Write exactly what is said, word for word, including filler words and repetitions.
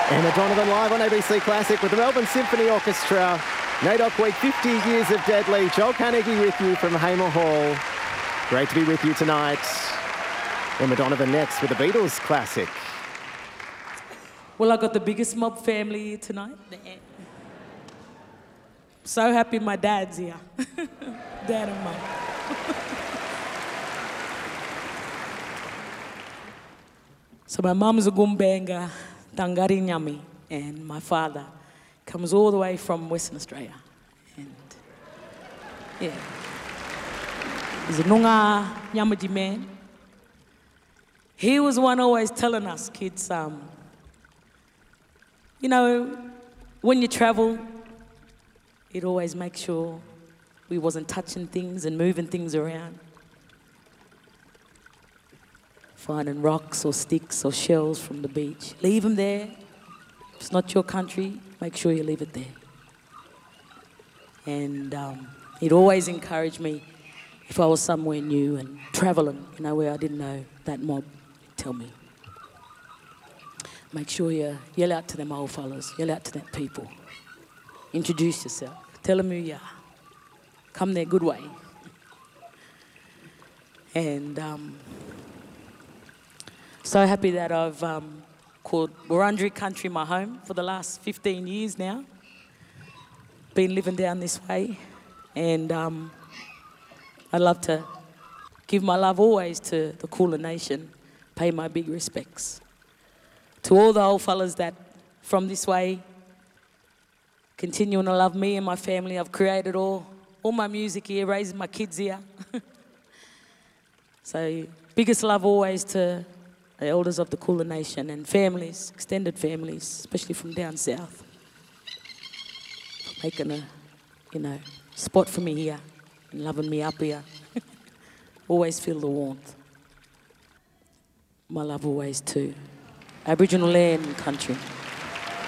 Emma Donovan live on A B C Classic with the Melbourne Symphony Orchestra. NAIDOC Week, fifty years of Deadly. Joel Carnegie with you from Hamer Hall. Great to be with you tonight. Emma Donovan next with the Beatles Classic. Well, I got the biggest mob family here tonight. So happy my dad's here. Dad and mum. So my mum's a Gumbenga, Tangari Nyami, and my father comes all the way from Western Australia. And yeah, he's a Noongar Nyamaji man. He was one always telling us kids, um, you know, when you travel, he'd always make sure we wasn't touching things and moving things around. Finding rocks or sticks or shells from the beach. Leave them there. It's not your country. Make sure you leave it there. And um, he'd always encourage me if I was somewhere new and traveling, you know, where I didn't know that mob, he'd tell me. Make sure you yell out to them old fellas, yell out to them people. Introduce yourself. Tell them who you are. Come their good way. And um, so happy that I've um, called Wurundjeri country my home for the last fifteen years now. Been living down this way. And um, I'd love to give my love always to the Kulin Nation, pay my big respects. To all the old fellas that from this way continuing to love me and my family. I've created all, all my music here, raising my kids here. So biggest love always to the elders of the Kulin Nation and families, extended families, especially from down south. Making a, you know, spot for me here and loving me up here. Always feel the warmth. My love always to Aboriginal land and country.